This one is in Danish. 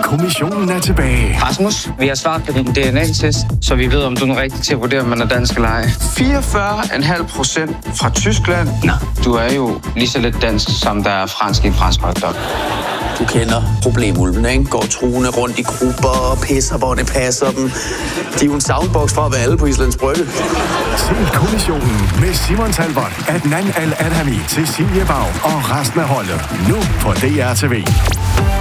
kommissionen er tilbage. Rasmus, vi har svaret på din DNA-test, så vi ved, om du er den rigtige til at vurdere, om man er dansk eller ej. 44,5% fra Tyskland. Nå, du er jo lige så lidt dansk, som der er fransk i en fransk hotdog. Du kender problemulvene, ikke? Går truende rundt i grupper og pisser, hvor det passer dem. De er jo en soundbox for at være alle på Islands Brygge. Se kommissionen med Simon Talbot, Adnan Al-Adhami, Cecilie Bag og resten af holdet. Nu på DR TV.